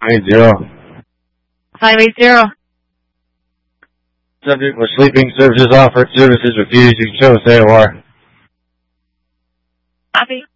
580. 580. Subject was sleeping. Services offered. Services refused. You can show us AOR. Copy.